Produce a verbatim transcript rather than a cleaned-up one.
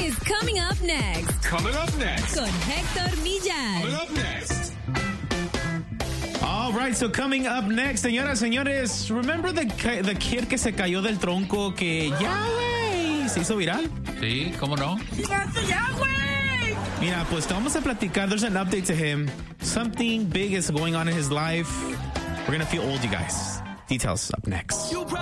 is coming up next. Coming up next. Con Héctor Millar. Coming up next. All right, so coming up next, señoras, señores, remember the, the kid que se cayó del tronco que ya, güey, se hizo viral? Sí, ¿cómo no? Mira, pues te vamos a platicar. There's an update to him. Something big is going on in his life. We're going to feel old, you guys. Details up next.